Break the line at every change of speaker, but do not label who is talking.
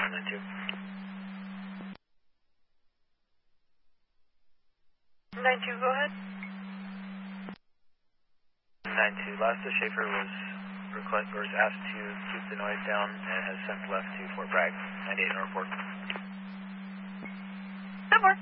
92.
92, go ahead.
92. Last the Schaefer was asked to keep the noise down and has since left to Fort Bragg. 98 report.
Good work.